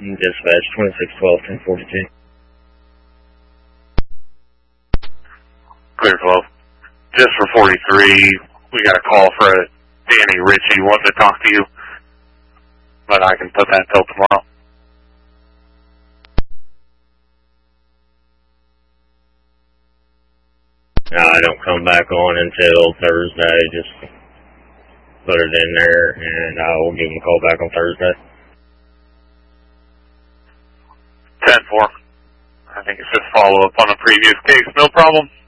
Dispatch 2612-1042. Clear 12. Just for 43, we got a call for a Danny Ritchie wanting to talk to you, but I can put that till tomorrow. I don't come back on until Thursday. Just put it in there, and I will give him a call back on Thursday. 10-4. I think it's just follow-up on a previous case. No problem.